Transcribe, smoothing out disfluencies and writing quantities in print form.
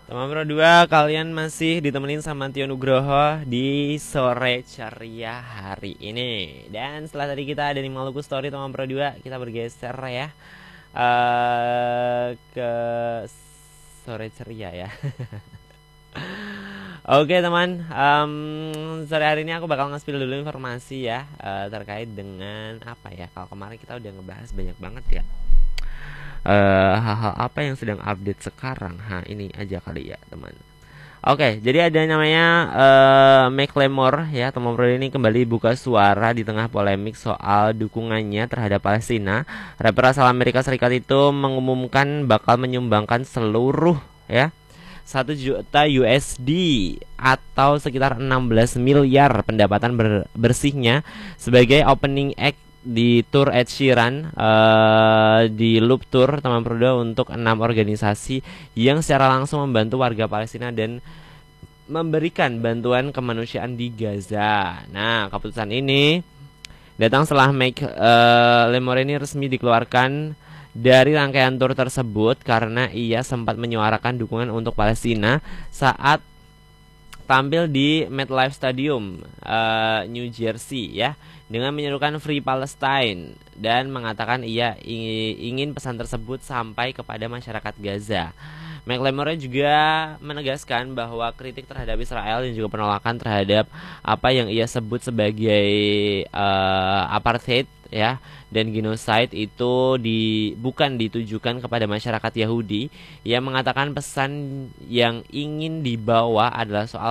Teman Pro 2, kalian masih ditemenin sama Tio Nugroho di sore ceria hari ini. Dan setelah tadi kita ada di Maluku Story teman Pro 2, kita bergeser ya ke sore ceria ya. Oke teman, sore hari ini aku bakal nge-spill dulu informasi ya terkait dengan apa ya. Kalau kemarin kita udah ngebahas banyak banget ya hal-hal apa yang sedang update sekarang. Ini aja kali ya teman. Oke, jadi ada namanya Macklemore ya, teman pro ini kembali buka suara di tengah polemik soal dukungannya terhadap Palestina. Rapper asal Amerika Serikat itu mengumumkan bakal menyumbangkan seluruh ya 1 juta USD atau sekitar 16 miliar pendapatan bersihnya sebagai opening act di tour Ed Sheeran di Loop Tour teman Perda untuk 6 organisasi yang secara langsung membantu warga Palestina dan memberikan bantuan kemanusiaan di Gaza. Nah, keputusan ini datang setelah Lemore ini resmi dikeluarkan dari rangkaian tour tersebut karena ia sempat menyuarakan dukungan untuk Palestina saat tampil di MetLife Stadium, New Jersey ya, dengan menyerukan Free Palestine dan mengatakan ia ingin pesan tersebut sampai kepada masyarakat Gaza. Macklemore juga menegaskan bahwa kritik terhadap Israel dan juga penolakan terhadap apa yang ia sebut sebagai apartheid ya dan genocide itu bukan ditujukan kepada masyarakat Yahudi. Ia mengatakan pesan yang ingin dibawa adalah soal